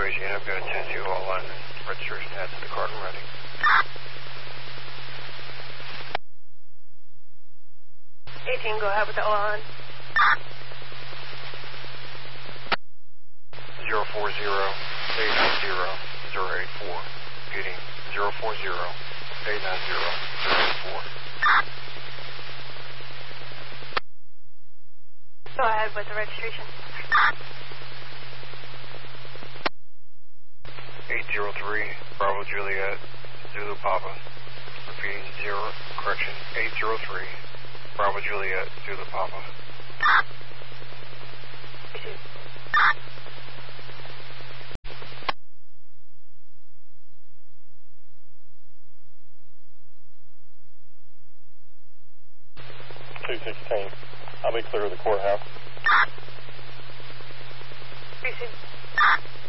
Louisiana, I've got a 10-2 all line registration add to the card and ready. 18, go ahead with the all on. 040-890-084. Repeating 040-890-084. Go ahead with the registration. 803, Bravo Juliet, Zulu Papa. Repeating 803, Bravo Juliet, Zulu Papa. I'll be clear of the courthouse. Receive.